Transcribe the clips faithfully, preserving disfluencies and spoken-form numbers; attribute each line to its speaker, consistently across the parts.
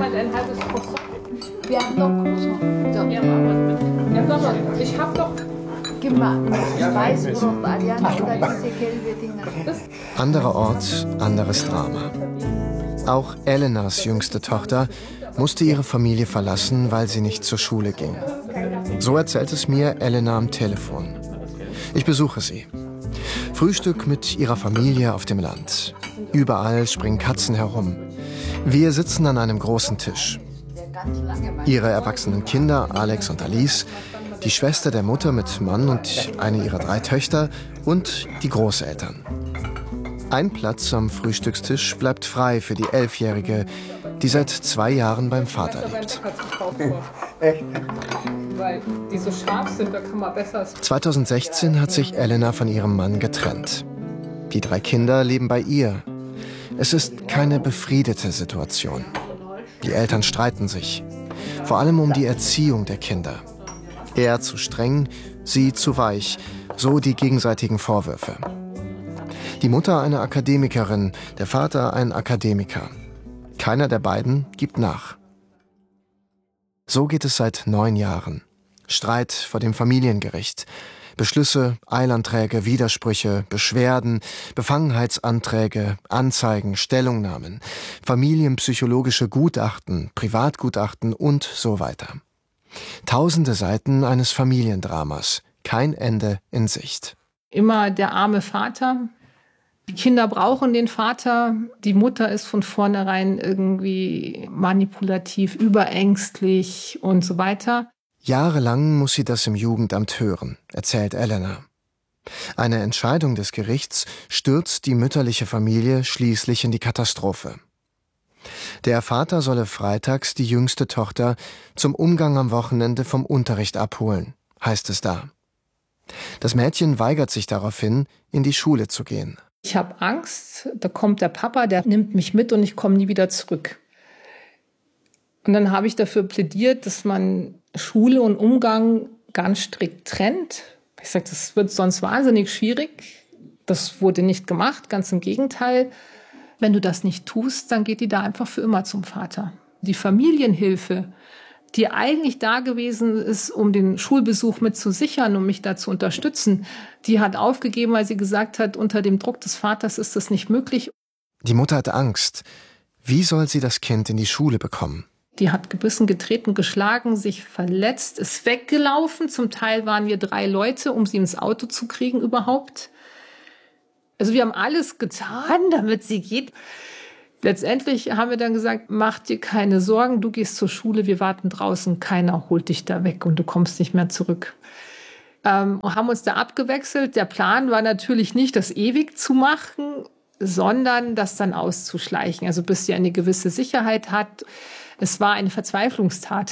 Speaker 1: jemand ein halbes Croissant?
Speaker 2: Wir haben noch Croissant.
Speaker 1: So. Ja, machen wir mit. Ja, Mama, ich hab doch...
Speaker 2: Gib mal das Weißbrot, Ariane, oder diese gelbe Dinger.
Speaker 3: Anderer Ort, anderes Drama. Auch Elenas jüngste Tochter musste ihre Familie verlassen, weil sie nicht zur Schule ging. So erzählt es mir Elena am Telefon. Ich besuche sie. Frühstück mit ihrer Familie auf dem Land. Überall springen Katzen herum. Wir sitzen an einem großen Tisch. Ihre erwachsenen Kinder, Alex und Alice, die Schwester der Mutter mit Mann und eine ihrer drei Töchter und die Großeltern. Ein Platz am Frühstückstisch bleibt frei für die Elfjährige, die seit zwei Jahren beim Vater lebt.
Speaker 1: Echt? Weil die so scharf sind, da kann man besser...
Speaker 3: zweitausendsechzehn hat sich Elena von ihrem Mann getrennt. Die drei Kinder leben bei ihr. Es ist keine befriedete Situation. Die Eltern streiten sich, vor allem um die Erziehung der Kinder. Er zu streng, sie zu weich, so die gegenseitigen Vorwürfe. Die Mutter eine Akademikerin, der Vater ein Akademiker. Keiner der beiden gibt nach. So geht es seit neun Jahren. Streit vor dem Familiengericht. Beschlüsse, Eilanträge, Widersprüche, Beschwerden, Befangenheitsanträge, Anzeigen, Stellungnahmen, familienpsychologische Gutachten, Privatgutachten und so weiter. Tausende Seiten eines Familiendramas. Kein Ende in Sicht.
Speaker 1: Immer der arme Vater. Die Kinder brauchen den Vater. Die Mutter ist von vornherein irgendwie manipulativ, überängstlich und so weiter.
Speaker 3: Jahrelang muss sie das im Jugendamt hören, erzählt Elena. Eine Entscheidung des Gerichts stürzt die mütterliche Familie schließlich in die Katastrophe. Der Vater solle freitags die jüngste Tochter zum Umgang am Wochenende vom Unterricht abholen, heißt es da. Das Mädchen weigert sich daraufhin, in die Schule zu gehen.
Speaker 1: Ich habe Angst, da kommt der Papa, der nimmt mich mit und ich komme nie wieder zurück. Und dann habe ich dafür plädiert, dass man Schule und Umgang ganz strikt trennt. Ich sage, das wird sonst wahnsinnig schwierig. Das wurde nicht gemacht, ganz im Gegenteil. Wenn du das nicht tust, dann geht die da einfach für immer zum Vater. Die Familienhilfe, die eigentlich da gewesen ist, um den Schulbesuch mit zu sichern, um mich da zu unterstützen, die hat aufgegeben, weil sie gesagt hat, unter dem Druck des Vaters ist das nicht möglich.
Speaker 3: Die Mutter hat Angst. Wie soll sie das Kind in die Schule bekommen?
Speaker 1: Die hat gebissen, getreten, geschlagen, sich verletzt, ist weggelaufen. Zum Teil waren wir drei Leute, um sie ins Auto zu kriegen überhaupt. Also wir haben alles getan, damit sie geht. Letztendlich haben wir dann gesagt, mach dir keine Sorgen, du gehst zur Schule, wir warten draußen, keiner holt dich da weg und du kommst nicht mehr zurück. Ähm, haben uns da abgewechselt. Der Plan war natürlich nicht, das ewig zu machen, sondern das dann auszuschleichen, also bis sie eine gewisse Sicherheit hat. Es war eine Verzweiflungstat,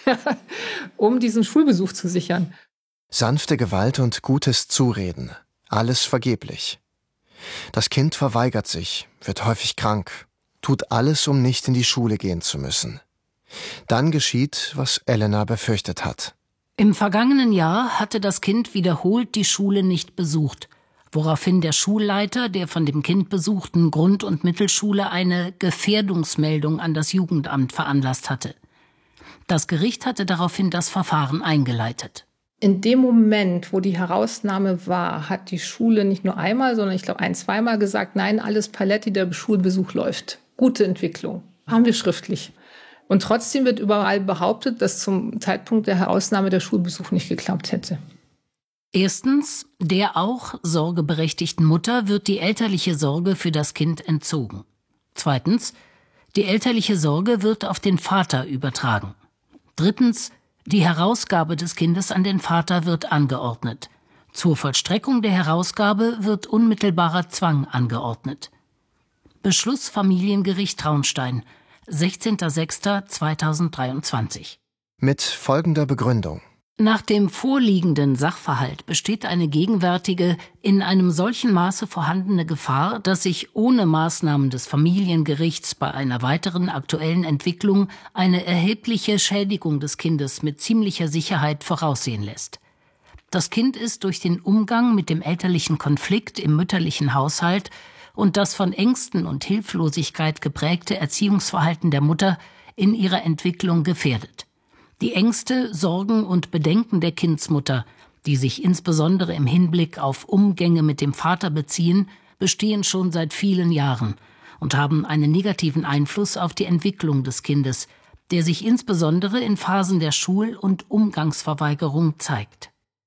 Speaker 1: um diesen Schulbesuch zu sichern.
Speaker 3: Sanfte Gewalt und gutes Zureden, alles vergeblich. Das Kind verweigert sich, wird häufig krank, tut alles, um nicht in die Schule gehen zu müssen. Dann geschieht, was Elena befürchtet hat.
Speaker 4: Im vergangenen Jahr hatte das Kind wiederholt die Schule nicht besucht, woraufhin der Schulleiter der von dem Kind besuchten Grund- und Mittelschule eine Gefährdungsmeldung an das Jugendamt veranlasst hatte. Das Gericht hatte daraufhin das Verfahren eingeleitet.
Speaker 1: In dem Moment, wo die Herausnahme war, hat die Schule nicht nur einmal, sondern ich glaube ein-, zweimal gesagt, nein, alles Paletti, der Schulbesuch läuft. Gute Entwicklung. Haben wir schriftlich. Und trotzdem wird überall behauptet, dass zum Zeitpunkt der Herausnahme der Schulbesuch nicht geklappt hätte.
Speaker 4: Erstens, der auch sorgeberechtigten Mutter wird die elterliche Sorge für das Kind entzogen. Zweitens, die elterliche Sorge wird auf den Vater übertragen. Drittens, die Herausgabe des Kindes an den Vater wird angeordnet. Zur Vollstreckung der Herausgabe wird unmittelbarer Zwang angeordnet. Beschluss Familiengericht Traunstein, sechzehnter sechster zweitausenddreiundzwanzig.
Speaker 3: Mit folgender Begründung.
Speaker 4: Nach dem vorliegenden Sachverhalt besteht eine gegenwärtige, in einem solchen Maße vorhandene Gefahr, dass sich ohne Maßnahmen des Familiengerichts bei einer weiteren aktuellen Entwicklung eine erhebliche Schädigung des Kindes mit ziemlicher Sicherheit voraussehen lässt. Das Kind ist durch den Umgang mit dem elterlichen Konflikt im mütterlichen Haushalt und das von Ängsten und Hilflosigkeit geprägte Erziehungsverhalten der Mutter in ihrer Entwicklung gefährdet. Die Ängste, Sorgen und Bedenken der Kindsmutter, die sich insbesondere im Hinblick auf Umgänge mit dem Vater beziehen, bestehen schon seit vielen Jahren und haben einen negativen Einfluss auf die Entwicklung des Kindes, der sich insbesondere in Phasen der Schul- und Umgangsverweigerung zeigt.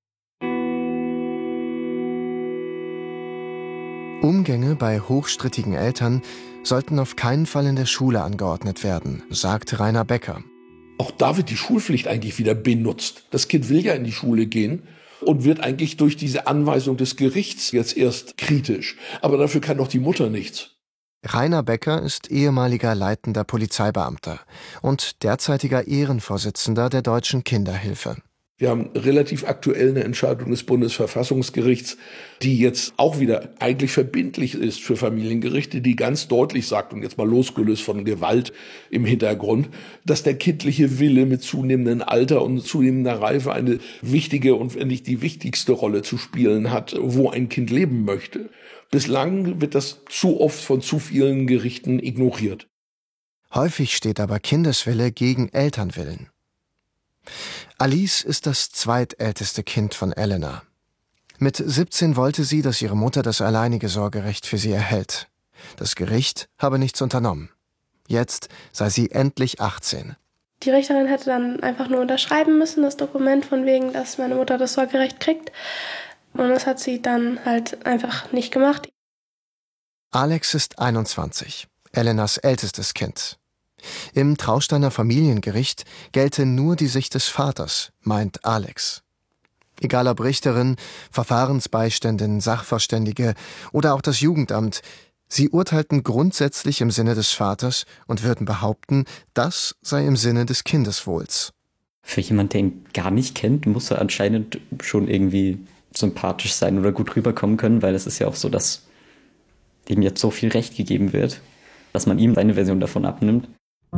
Speaker 3: Umgänge bei hochstrittigen Eltern sollten auf keinen Fall in der Schule angeordnet werden, sagt Rainer Becker.
Speaker 5: Auch da wird die Schulpflicht eigentlich wieder benutzt. Das Kind will ja in die Schule gehen und wird eigentlich durch diese Anweisung des Gerichts jetzt erst kritisch. Aber dafür kann doch die Mutter nichts.
Speaker 3: Rainer Becker ist ehemaliger leitender Polizeibeamter und derzeitiger Ehrenvorsitzender der Deutschen Kinderhilfe.
Speaker 5: Wir haben relativ aktuell eine Entscheidung des Bundesverfassungsgerichts, die jetzt auch wieder eigentlich verbindlich ist für Familiengerichte, die ganz deutlich sagt, und jetzt mal losgelöst von Gewalt im Hintergrund, dass der kindliche Wille mit zunehmendem Alter und zunehmender Reife eine wichtige und wenn nicht die wichtigste Rolle zu spielen hat, wo ein Kind leben möchte. Bislang wird das zu oft von zu vielen Gerichten ignoriert.
Speaker 3: Häufig steht aber Kindeswille gegen Elternwillen. Alice ist das zweitälteste Kind von Elena. Mit siebzehn wollte sie, dass ihre Mutter das alleinige Sorgerecht für sie erhält. Das Gericht habe nichts unternommen. Jetzt sei sie endlich achtzehn.
Speaker 6: Die Richterin hätte dann einfach nur unterschreiben müssen, das Dokument von wegen, dass meine Mutter das Sorgerecht kriegt. Und das hat sie dann halt einfach nicht gemacht.
Speaker 3: Alex ist einundzwanzig, Elenas ältestes Kind. Im Trausteiner Familiengericht gelte nur die Sicht des Vaters, meint Alex. Egal ob Richterin, Verfahrensbeiständin, Sachverständige oder auch das Jugendamt, sie urteilten grundsätzlich im Sinne des Vaters und würden behaupten, das sei im Sinne des Kindeswohls.
Speaker 7: Für jemanden, der ihn gar nicht kennt, muss er anscheinend schon irgendwie sympathisch sein oder gut rüberkommen können, weil es ist ja auch so, dass ihm jetzt so viel Recht gegeben wird, dass man ihm seine Version davon abnimmt.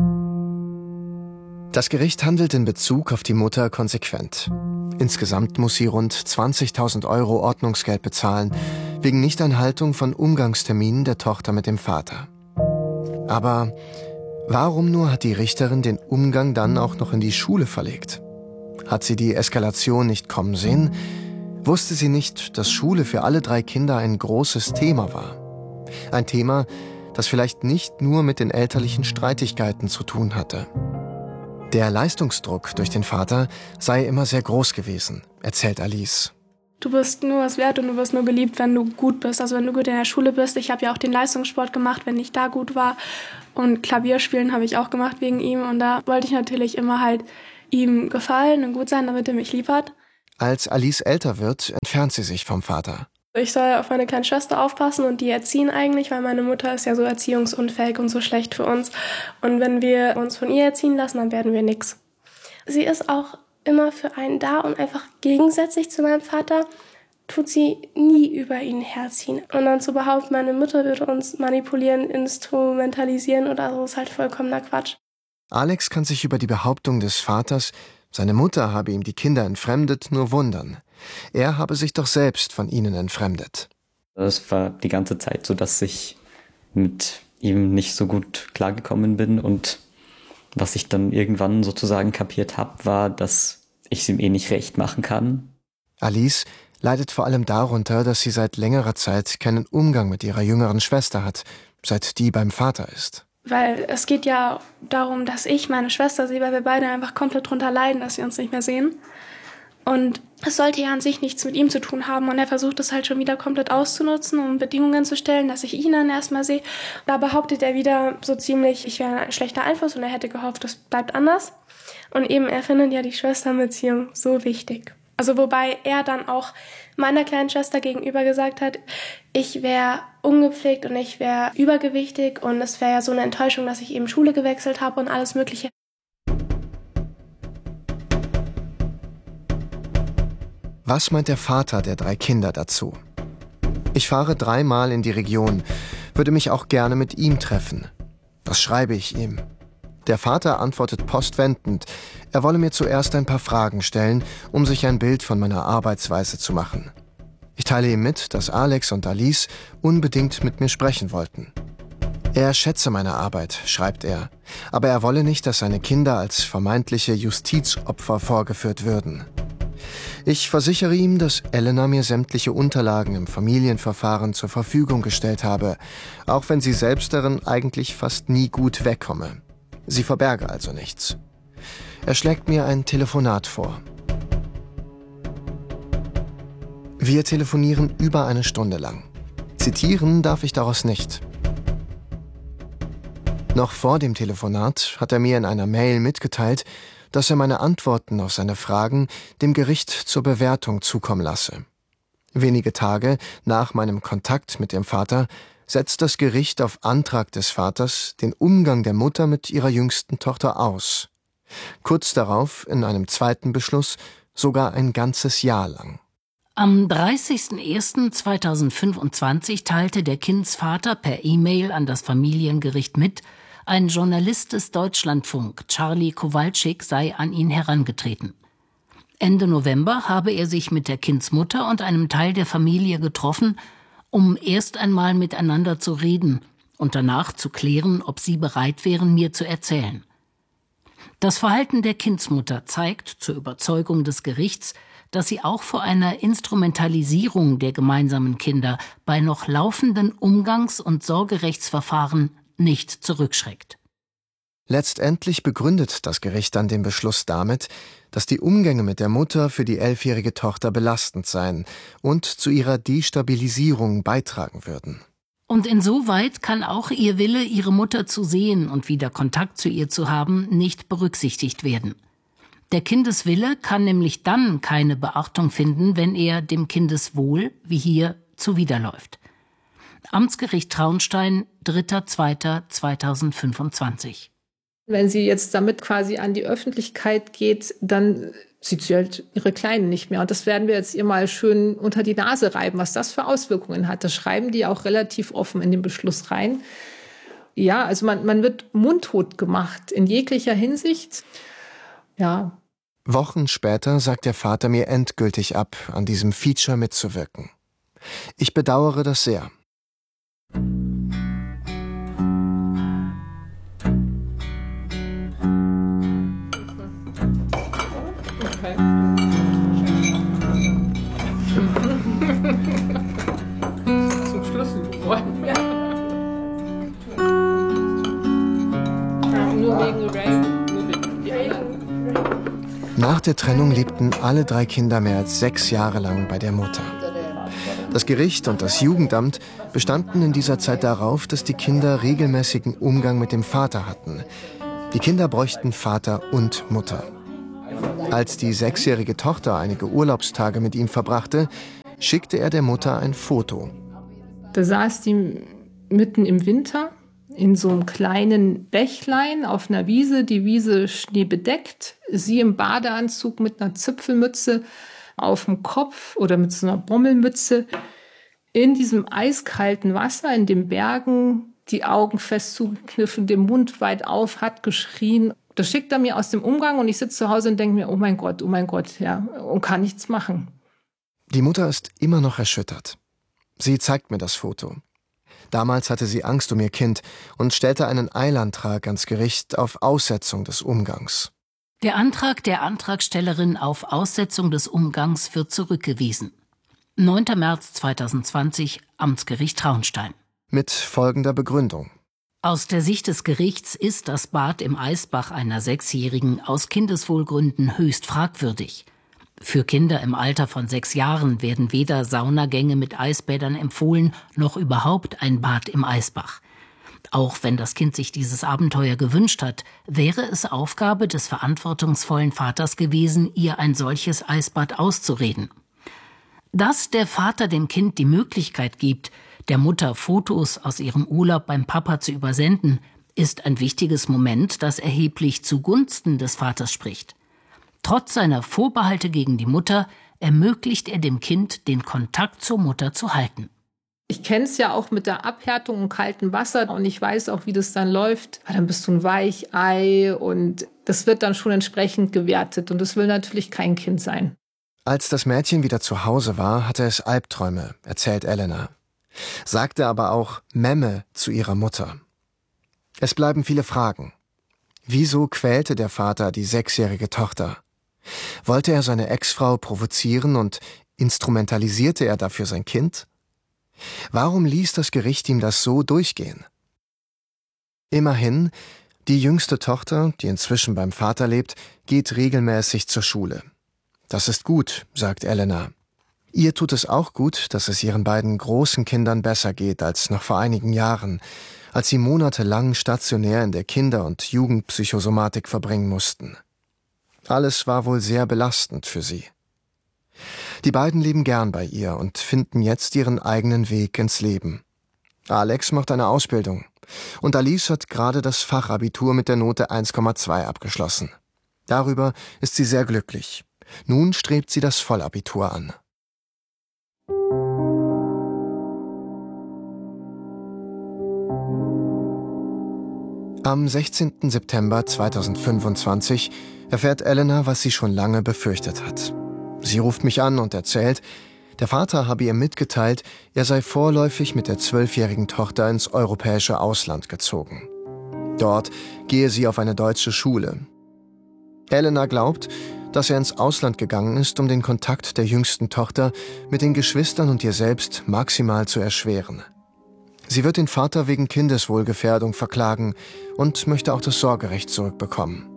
Speaker 3: Das Gericht handelt in Bezug auf die Mutter konsequent. Insgesamt muss sie rund zwanzigtausend Euro Ordnungsgeld bezahlen, wegen Nichteinhaltung von Umgangsterminen der Tochter mit dem Vater. Aber warum nur hat die Richterin den Umgang dann auch noch in die Schule verlegt? Hat sie die Eskalation nicht kommen sehen? Wusste sie nicht, dass Schule für alle drei Kinder ein großes Thema war? Ein Thema, das vielleicht nicht nur mit den elterlichen Streitigkeiten zu tun hatte. Der Leistungsdruck durch den Vater sei immer sehr groß gewesen, erzählt Alice.
Speaker 6: Du bist nur was wert und du wirst nur geliebt, wenn du gut bist. Also wenn du gut in der Schule bist. Ich habe ja auch den Leistungssport gemacht, wenn ich da gut war. Und Klavierspielen habe ich auch gemacht wegen ihm. Und da wollte ich natürlich immer halt ihm gefallen und gut sein, damit er mich lieb hat.
Speaker 3: Als Alice älter wird, entfernt sie sich vom Vater.
Speaker 6: Ich soll auf meine kleine Schwester aufpassen und die erziehen eigentlich, weil meine Mutter ist ja so erziehungsunfähig und so schlecht für uns. Und wenn wir uns von ihr erziehen lassen, dann werden wir nix. Sie ist auch immer für einen da und einfach gegensätzlich zu meinem Vater tut sie nie über ihn herziehen. Und dann zu behaupten, meine Mutter würde uns manipulieren, instrumentalisieren oder so, ist halt vollkommener Quatsch.
Speaker 3: Alex kann sich über die Behauptung des Vaters, seine Mutter habe ihm die Kinder entfremdet, nur wundern. Er habe sich doch selbst von ihnen entfremdet.
Speaker 7: Es war die ganze Zeit so, dass ich mit ihm nicht so gut klargekommen bin. Und was ich dann irgendwann sozusagen kapiert habe, war, dass ich es ihm eh nicht recht machen kann.
Speaker 3: Alice leidet vor allem darunter, dass sie seit längerer Zeit keinen Umgang mit ihrer jüngeren Schwester hat, seit die beim Vater ist.
Speaker 6: Weil es geht ja darum, dass ich meine Schwester sehe, weil wir beide einfach komplett drunter leiden, dass wir uns nicht mehr sehen. Und es sollte ja an sich nichts mit ihm zu tun haben. Und er versucht es halt schon wieder komplett auszunutzen, um Bedingungen zu stellen, dass ich ihn dann erstmal sehe. Da behauptet er wieder so ziemlich, ich wäre ein schlechter Einfluss und er hätte gehofft, das bleibt anders. Und eben, er findet ja die Schwesternbeziehung so wichtig. Also wobei er dann auch meiner kleinen Schwester gegenüber gesagt hat, ich wäre ungepflegt und ich wäre übergewichtig und es wäre ja so eine Enttäuschung, dass ich eben Schule gewechselt habe und alles Mögliche.
Speaker 3: Was meint der Vater der drei Kinder dazu? Ich fahre dreimal in die Region, würde mich auch gerne mit ihm treffen. Was schreibe ich ihm? Der Vater antwortet postwendend, er wolle mir zuerst ein paar Fragen stellen, um sich ein Bild von meiner Arbeitsweise zu machen. Ich teile ihm mit, dass Alex und Alice unbedingt mit mir sprechen wollten. Er schätze meine Arbeit, schreibt er, aber er wolle nicht, dass seine Kinder als vermeintliche Justizopfer vorgeführt würden. Ich versichere ihm, dass Elena mir sämtliche Unterlagen im Familienverfahren zur Verfügung gestellt habe, auch wenn sie selbst darin eigentlich fast nie gut wegkomme. Sie verberge also nichts. Er schlägt mir ein Telefonat vor. Wir telefonieren über eine Stunde lang. Zitieren darf ich daraus nicht. Noch vor dem Telefonat hat er mir in einer Mail mitgeteilt, dass er meine Antworten auf seine Fragen dem Gericht zur Bewertung zukommen lasse. Wenige Tage nach meinem Kontakt mit dem Vater setzt das Gericht auf Antrag des Vaters den Umgang der Mutter mit ihrer jüngsten Tochter aus. Kurz darauf, in einem zweiten Beschluss, sogar ein ganzes Jahr lang.
Speaker 4: Am dreißigsten ersten zweitausendfünfundzwanzig teilte der Kindsvater per E-Mail an das Familiengericht mit, ein Journalist des Deutschlandfunk, Charlie Kowalczyk, sei an ihn herangetreten. Ende November habe er sich mit der Kindsmutter und einem Teil der Familie getroffen, um erst einmal miteinander zu reden und danach zu klären, ob sie bereit wären, mir zu erzählen. Das Verhalten der Kindsmutter zeigt, zur Überzeugung des Gerichts, dass sie auch vor einer Instrumentalisierung der gemeinsamen Kinder bei noch laufenden Umgangs- und Sorgerechtsverfahren nicht zurückschreckt.
Speaker 3: Letztendlich begründet das Gericht dann den Beschluss damit, dass die Umgänge mit der Mutter für die elfjährige Tochter belastend seien und zu ihrer Destabilisierung beitragen würden.
Speaker 4: Und insoweit kann auch ihr Wille, ihre Mutter zu sehen und wieder Kontakt zu ihr zu haben, nicht berücksichtigt werden. Der Kindeswille kann nämlich dann keine Beachtung finden, wenn er dem Kindeswohl, wie hier, zuwiderläuft. Amtsgericht Traunstein, dritter zweiter zweitausendfünfundzwanzig.
Speaker 1: Wenn sie jetzt damit quasi an die Öffentlichkeit geht, dann sieht sie halt ihre Kleinen nicht mehr. Und das werden wir jetzt ihr mal schön unter die Nase reiben, was das für Auswirkungen hat. Das schreiben die auch relativ offen in den Beschluss rein. Ja, also man, man wird mundtot gemacht in jeglicher Hinsicht. Ja.
Speaker 3: Wochen später sagt der Vater mir endgültig ab, an diesem Feature mitzuwirken. Ich bedauere das sehr.
Speaker 1: Okay. Zum Schluss geworden. Ja. Nur wegen Ray. Nur wegen die anderen.
Speaker 3: Nach der Trennung lebten alle drei Kinder mehr als sechs Jahre lang bei der Mutter. Das Gericht und das Jugendamt bestanden in dieser Zeit darauf, dass die Kinder regelmäßigen Umgang mit dem Vater hatten. Die Kinder bräuchten Vater und Mutter. Als die sechsjährige Tochter einige Urlaubstage mit ihm verbrachte, schickte er der Mutter ein Foto.
Speaker 1: Da saß die mitten im Winter in so einem kleinen Bächlein auf einer Wiese, die Wiese schneebedeckt, sie im Badeanzug mit einer Zipfelmütze auf dem Kopf oder mit so einer Bommelmütze in diesem eiskalten Wasser, in den Bergen, die Augen fest zugekniffen, den Mund weit auf, hat geschrien. Das schickt er mir aus dem Umgang und ich sitze zu Hause und denke mir, oh mein Gott, oh mein Gott, ja, und kann nichts machen.
Speaker 3: Die Mutter ist immer noch erschüttert. Sie zeigt mir das Foto. Damals hatte sie Angst um ihr Kind und stellte einen Eilantrag ans Gericht auf Aussetzung des Umgangs.
Speaker 4: Der Antrag der Antragstellerin auf Aussetzung des Umgangs wird zurückgewiesen. neunter März zweitausendzwanzig, Amtsgericht Traunstein.
Speaker 3: Mit folgender Begründung.
Speaker 4: Aus der Sicht des Gerichts ist das Bad im Eisbach einer Sechsjährigen aus Kindeswohlgründen höchst fragwürdig. Für Kinder im Alter von sechs Jahren werden weder Saunagänge mit Eisbädern empfohlen, noch überhaupt ein Bad im Eisbach. Auch wenn das Kind sich dieses Abenteuer gewünscht hat, wäre es Aufgabe des verantwortungsvollen Vaters gewesen, ihr ein solches Eisbad auszureden. Dass der Vater dem Kind die Möglichkeit gibt, der Mutter Fotos aus ihrem Urlaub beim Papa zu übersenden, ist ein wichtiges Moment, das erheblich zugunsten des Vaters spricht. Trotz seiner Vorbehalte gegen die Mutter ermöglicht er dem Kind, den Kontakt zur Mutter zu halten.
Speaker 1: Ich kenne es ja auch mit der Abhärtung im kalten Wasser und ich weiß auch, wie das dann läuft. Dann bist du ein Weichei und das wird dann schon entsprechend gewertet und das will natürlich kein Kind sein.
Speaker 3: Als das Mädchen wieder zu Hause war, hatte es Albträume, erzählt Elena. Sagte aber auch Memme zu ihrer Mutter. Es bleiben viele Fragen. Wieso quälte der Vater die sechsjährige Tochter? Wollte er seine Ex-Frau provozieren und instrumentalisierte er dafür sein Kind? Warum ließ das Gericht ihm das so durchgehen? Immerhin, die jüngste Tochter, die inzwischen beim Vater lebt, geht regelmäßig zur Schule. Das ist gut, sagt Elena. Ihr tut es auch gut, dass es ihren beiden großen Kindern besser geht als noch vor einigen Jahren, als sie monatelang stationär in der Kinder- und Jugendpsychosomatik verbringen mussten. Alles war wohl sehr belastend für sie. Die beiden leben gern bei ihr und finden jetzt ihren eigenen Weg ins Leben. Alex macht eine Ausbildung und Alice hat gerade das Fachabitur mit der Note eins Komma zwei abgeschlossen. Darüber ist sie sehr glücklich. Nun strebt sie das Vollabitur an. Am sechzehnten September zweitausendfünfundzwanzig erfährt Elena, was sie schon lange befürchtet hat. Sie ruft mich an und erzählt, der Vater habe ihr mitgeteilt, er sei vorläufig mit der zwölfjährigen Tochter ins europäische Ausland gezogen. Dort gehe sie auf eine deutsche Schule. Elena glaubt, dass er ins Ausland gegangen ist, um den Kontakt der jüngsten Tochter mit den Geschwistern und ihr selbst maximal zu erschweren. Sie wird den Vater wegen Kindeswohlgefährdung verklagen und möchte auch das Sorgerecht zurückbekommen.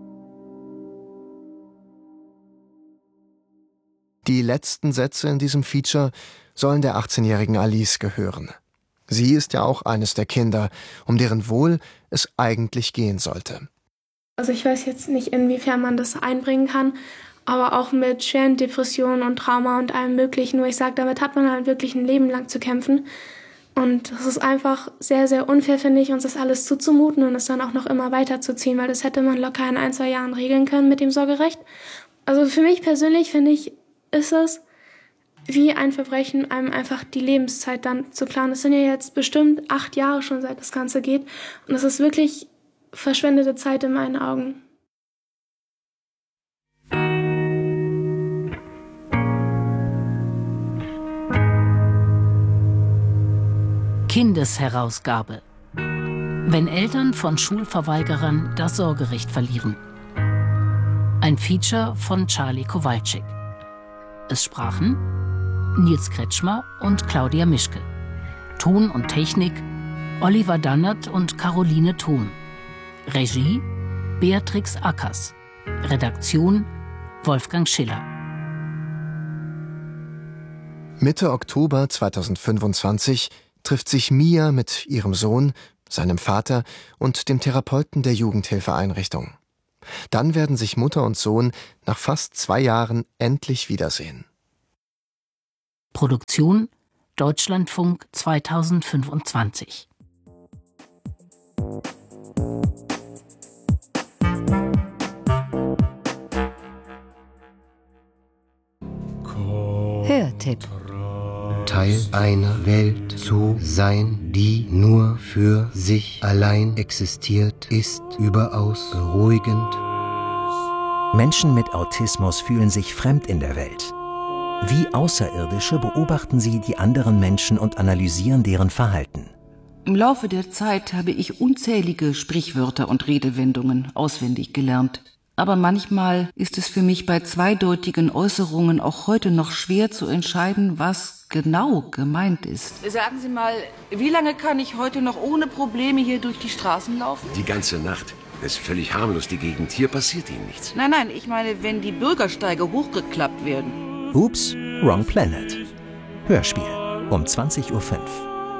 Speaker 3: Die letzten Sätze in diesem Feature sollen der achtzehnjährigen Alice gehören. Sie ist ja auch eines der Kinder, um deren Wohl es eigentlich gehen sollte.
Speaker 6: Also ich weiß jetzt nicht, inwiefern man das einbringen kann, aber auch mit schweren Depressionen und Trauma und allem Möglichen. Nur ich sage, damit hat man halt wirklich ein Leben lang zu kämpfen. Und es ist einfach sehr, sehr unfair, finde ich, uns das alles zuzumuten und es dann auch noch immer weiterzuziehen, weil das hätte man locker in ein, zwei Jahren regeln können mit dem Sorgerecht. Also für mich persönlich, finde ich, ist es wie ein Verbrechen, einem einfach die Lebenszeit dann zu klauen. Das sind ja jetzt bestimmt acht Jahre schon, seit das Ganze geht. Und das ist wirklich verschwendete Zeit in meinen Augen.
Speaker 4: Kindesherausgabe. Wenn Eltern von Schulverweigerern das Sorgerecht verlieren. Ein Feature von Charlie Kowalczyk. Es sprachen Nils Kretschmer und Claudia Mischke. Ton und Technik Oliver Dannert und Caroline Thon. Regie Beatrix Ackers. Redaktion Wolfgang Schiller.
Speaker 3: Mitte Oktober zweitausendfünfundzwanzig trifft sich Mia mit ihrem Sohn, seinem Vater und dem Therapeuten der Jugendhilfeeinrichtung. Dann werden sich Mutter und Sohn nach fast zwei Jahren endlich wiedersehen.
Speaker 4: Produktion Deutschlandfunk zweitausendfünfundzwanzig.
Speaker 8: Hörtipp.
Speaker 9: Teil einer Welt zu sein, die nur für sich allein existiert, ist überaus beruhigend.
Speaker 10: Menschen mit Autismus fühlen sich fremd in der Welt. Wie Außerirdische beobachten sie die anderen Menschen und analysieren deren Verhalten.
Speaker 11: Im Laufe der Zeit habe ich unzählige Sprichwörter und Redewendungen auswendig gelernt. Aber manchmal ist es für mich bei zweideutigen Äußerungen auch heute noch schwer zu entscheiden, was genau gemeint ist. Sagen Sie mal, wie lange kann ich heute noch ohne Probleme hier durch die Straßen laufen?
Speaker 12: Die ganze Nacht. Das ist völlig harmlos, die Gegend. Hier passiert Ihnen nichts.
Speaker 11: Nein, nein, ich meine, wenn die Bürgersteige hochgeklappt werden.
Speaker 10: Oops, Wrong Planet. Hörspiel um zwanzig Uhr fünf.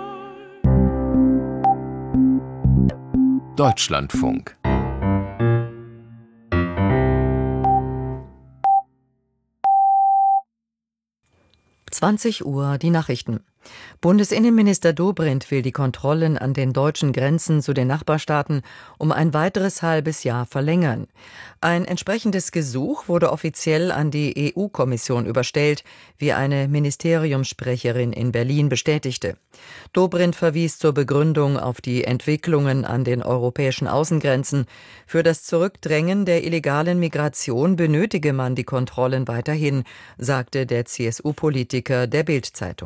Speaker 13: Deutschlandfunk.
Speaker 8: zwanzig Uhr, die Nachrichten. Bundesinnenminister Dobrindt will die Kontrollen an den deutschen Grenzen zu den Nachbarstaaten um ein weiteres halbes Jahr verlängern. Ein entsprechendes Gesuch wurde offiziell an die E U-Kommission überstellt, wie eine Ministeriumssprecherin in Berlin bestätigte. Dobrindt verwies zur Begründung auf die Entwicklungen an den europäischen Außengrenzen. Für das Zurückdrängen der illegalen Migration benötige man die Kontrollen weiterhin, sagte der C S U-Politiker der Bild-Zeitung.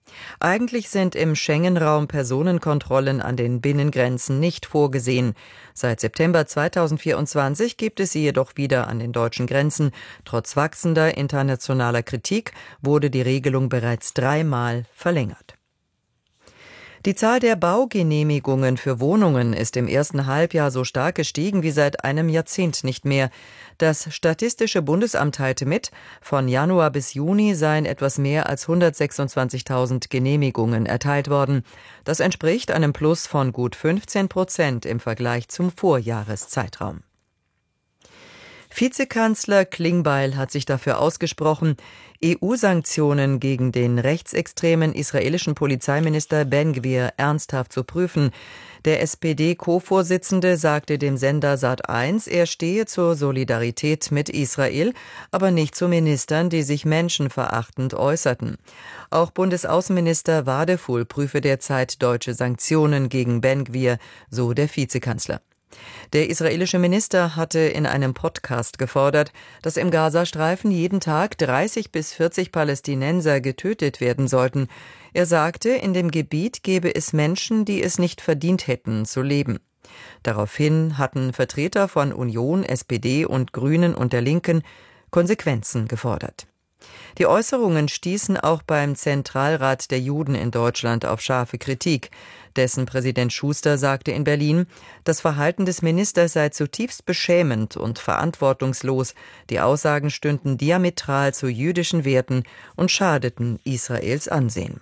Speaker 8: Eigentlich sind im Schengen-Raum Personenkontrollen an den Binnengrenzen nicht vorgesehen. Seit September zweitausendvierundzwanzig gibt es sie jedoch wieder an den deutschen Grenzen. Trotz wachsender internationaler Kritik wurde die Regelung bereits dreimal verlängert. Die Zahl der Baugenehmigungen für Wohnungen ist im ersten Halbjahr so stark gestiegen wie seit einem Jahrzehnt nicht mehr. Das Statistische Bundesamt teilte mit, von Januar bis Juni seien etwas mehr als hundertsechsundzwanzigtausend Genehmigungen erteilt worden. Das entspricht einem Plus von gut fünfzehn Prozent im Vergleich zum Vorjahreszeitraum. Vizekanzler Klingbeil hat sich dafür ausgesprochen, E U-Sanktionen gegen den rechtsextremen israelischen Polizeiminister Ben Gvir ernsthaft zu prüfen. Der S P D-Co-Vorsitzende sagte dem Sender Sat eins, er stehe zur Solidarität mit Israel, aber nicht zu Ministern, die sich menschenverachtend äußerten. Auch Bundesaußenminister Wadefuhl prüfe derzeit deutsche Sanktionen gegen Ben Gvir, so der Vizekanzler. Der israelische Minister hatte in einem Podcast gefordert, dass im Gazastreifen jeden Tag dreißig bis vierzig Palästinenser getötet werden sollten. Er sagte, in dem Gebiet gebe es Menschen, die es nicht verdient hätten, zu leben. Daraufhin hatten Vertreter von Union, S P D und Grünen und der Linken Konsequenzen gefordert. Die Äußerungen stießen auch beim Zentralrat der Juden in Deutschland auf scharfe Kritik. Dessen Präsident Schuster sagte in Berlin, das Verhalten des Ministers sei zutiefst beschämend und verantwortungslos. Die Aussagen stünden diametral zu jüdischen Werten und schadeten Israels Ansehen.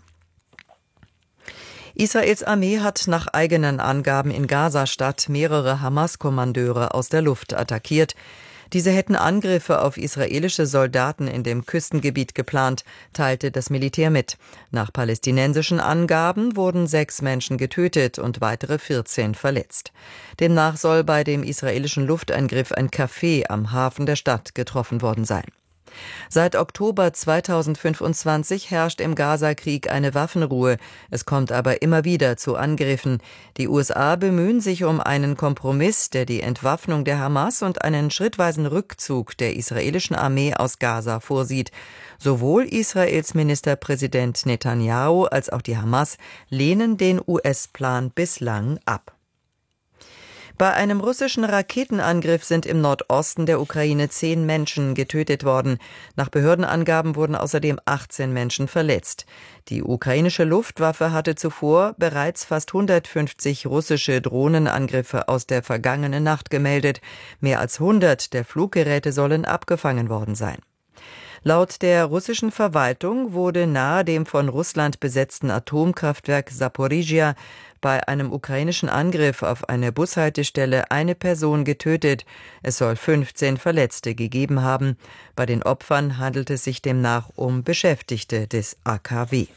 Speaker 8: Israels Armee hat nach eigenen Angaben in Gaza-Stadt mehrere Hamas-Kommandeure aus der Luft attackiert. Diese hätten Angriffe auf israelische Soldaten in dem Küstengebiet geplant, teilte das Militär mit. Nach palästinensischen Angaben wurden sechs Menschen getötet und weitere vierzehn verletzt. Demnach soll bei dem israelischen Luftangriff ein Café am Hafen der Stadt getroffen worden sein. Seit Oktober zweitausendfünfundzwanzig herrscht im Gaza-Krieg eine Waffenruhe. Es kommt aber immer wieder zu Angriffen. Die U S A bemühen sich um einen Kompromiss, der die Entwaffnung der Hamas und einen schrittweisen Rückzug der israelischen Armee aus Gaza vorsieht. Sowohl Israels Ministerpräsident Netanyahu als auch die Hamas lehnen den U S-Plan bislang ab. Bei einem russischen Raketenangriff sind im Nordosten der Ukraine zehn Menschen getötet worden. Nach Behördenangaben wurden außerdem achtzehn Menschen verletzt. Die ukrainische Luftwaffe hatte zuvor bereits fast hundertfünfzig russische Drohnenangriffe aus der vergangenen Nacht gemeldet. Mehr als hundert der Fluggeräte sollen abgefangen worden sein. Laut der russischen Verwaltung wurde nahe dem von Russland besetzten Atomkraftwerk Saporizhia bei einem ukrainischen Angriff auf eine Bushaltestelle eine Person getötet. Es soll fünfzehn Verletzte gegeben haben. Bei den Opfern handelt es sich demnach um Beschäftigte des A K W.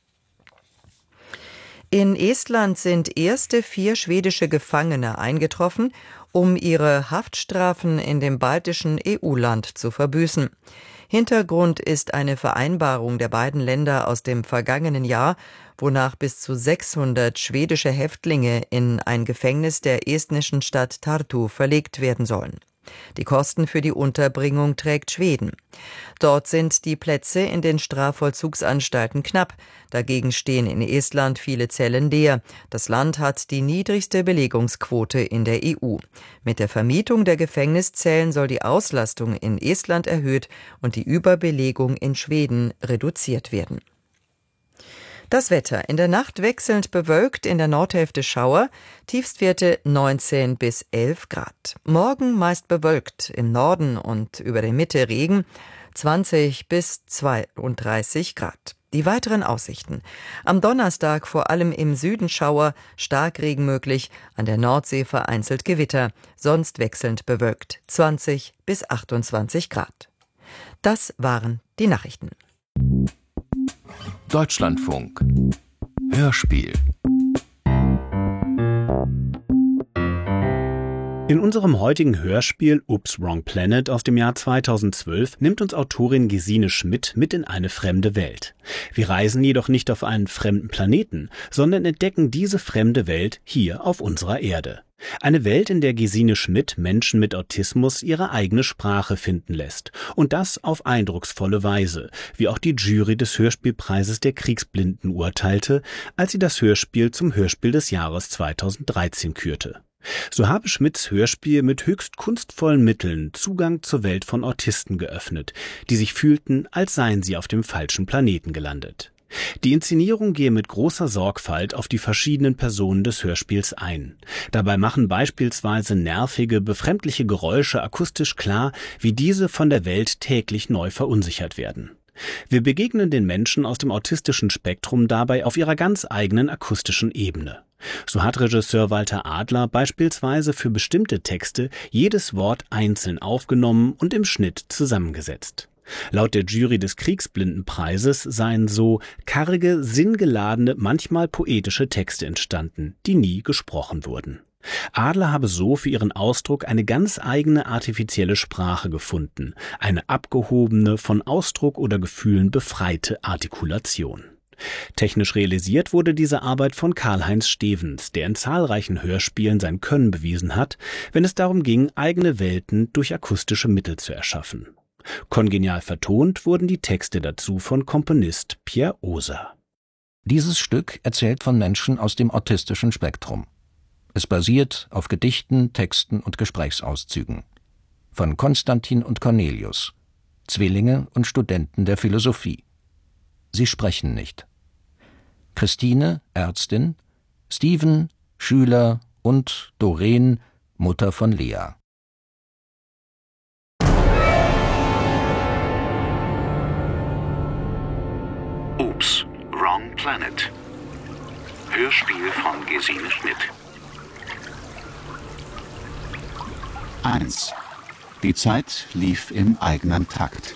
Speaker 8: In Estland sind erste vier schwedische Gefangene eingetroffen, um ihre Haftstrafen in dem baltischen E U-Land zu verbüßen. Hintergrund ist eine Vereinbarung der beiden Länder aus dem vergangenen Jahr, wonach bis zu sechshundert schwedische Häftlinge in ein Gefängnis der estnischen Stadt Tartu verlegt werden sollen. Die Kosten für die Unterbringung trägt Schweden. Dort sind die Plätze in den Strafvollzugsanstalten knapp. Dagegen stehen in Estland viele Zellen leer. Das Land hat die niedrigste Belegungsquote in der E U. Mit der Vermietung der Gefängniszellen soll die Auslastung in Estland erhöht und die Überbelegung in Schweden reduziert werden. Das Wetter. In der Nacht wechselnd bewölkt, in der Nordhälfte Schauer, Tiefstwerte neunzehn bis elf Grad. Morgen meist bewölkt, im Norden und über der Mitte Regen, zwanzig bis zweiunddreißig Grad. Die weiteren Aussichten. Am Donnerstag vor allem im Süden Schauer, Starkregen möglich, an der Nordsee vereinzelt Gewitter, sonst wechselnd bewölkt, zwanzig bis achtundzwanzig Grad. Das waren die Nachrichten.
Speaker 13: Deutschlandfunk Hörspiel.
Speaker 14: In unserem heutigen Hörspiel Oops, Wrong Planet aus dem Jahr zweitausendzwölf nimmt uns Autorin Gesine Schmidt mit in eine fremde Welt. Wir reisen jedoch nicht auf einen fremden Planeten, sondern entdecken diese fremde Welt hier auf unserer Erde. Eine Welt, in der Gesine Schmidt Menschen mit Autismus ihre eigene Sprache finden lässt. Und das auf eindrucksvolle Weise, wie auch die Jury des Hörspielpreises der Kriegsblinden urteilte, als sie das Hörspiel zum Hörspiel des Jahres zweitausenddreizehn kürte. So habe Schmidts Hörspiel mit höchst kunstvollen Mitteln Zugang zur Welt von Autisten geöffnet, die sich fühlten, als seien sie auf dem falschen Planeten gelandet. Die Inszenierung gehe mit großer Sorgfalt auf die verschiedenen Personen des Hörspiels ein. Dabei machen beispielsweise nervige, befremdliche Geräusche akustisch klar, wie diese von der Welt täglich neu verunsichert werden. Wir begegnen den Menschen aus dem autistischen Spektrum dabei auf ihrer ganz eigenen akustischen Ebene. So hat Regisseur Walter Adler beispielsweise für bestimmte Texte jedes Wort einzeln aufgenommen und im Schnitt zusammengesetzt. Laut der Jury des Kriegsblindenpreises seien so karge, sinngeladene, manchmal poetische Texte entstanden, die nie gesprochen wurden. Adler habe so für ihren Ausdruck eine ganz eigene artifizielle Sprache gefunden, eine abgehobene, von Ausdruck oder Gefühlen befreite Artikulation. Technisch realisiert wurde diese Arbeit von Karl-Heinz Stevens, der in zahlreichen Hörspielen sein Können bewiesen hat, wenn es darum ging, eigene Welten durch akustische Mittel zu erschaffen. Kongenial vertont wurden die Texte dazu von Komponist Pierre Oser.
Speaker 15: Dieses Stück erzählt von Menschen aus dem autistischen Spektrum. Es basiert auf Gedichten, Texten und Gesprächsauszügen. Von Konstantin und Cornelius, Zwillinge und Studenten der Philosophie. Sie sprechen nicht. Christine, Ärztin, Steven, Schüler und Doreen, Mutter von Lea.
Speaker 16: Oops, Wrong Planet. Hörspiel von Gesine Schmidt. eins. Die Zeit lief im eigenen Takt.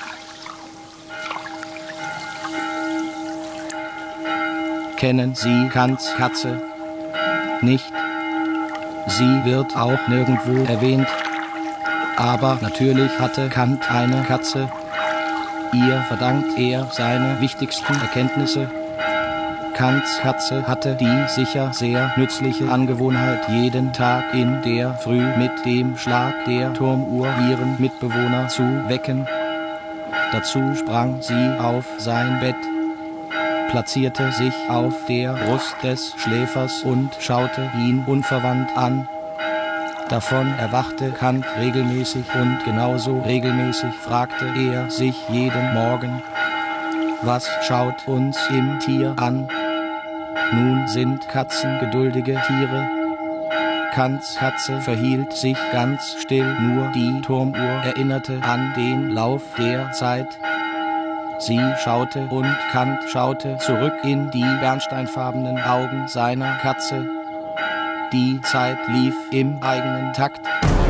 Speaker 17: Kennen Sie Kants Katze? Nicht. Sie wird auch nirgendwo erwähnt. Aber natürlich hatte Kant eine Katze. Ihr verdankt er seine wichtigsten Erkenntnisse. Kants Katze hatte die sicher sehr nützliche Angewohnheit, jeden Tag in der Früh mit dem Schlag der Turmuhr ihren Mitbewohner zu wecken. Dazu sprang sie auf sein Bett, platzierte sich auf der Brust des Schläfers und schaute ihn unverwandt an. Davon erwachte Kant regelmäßig und genauso regelmäßig fragte er sich jeden Morgen: Was schaut uns im Tier an? Nun sind Katzen geduldige Tiere. Kants Katze verhielt sich ganz still, nur die Turmuhr erinnerte an den Lauf der Zeit. Sie schaute und Kant schaute zurück in die bernsteinfarbenen Augen seiner Katze. Die Zeit lief im eigenen Takt.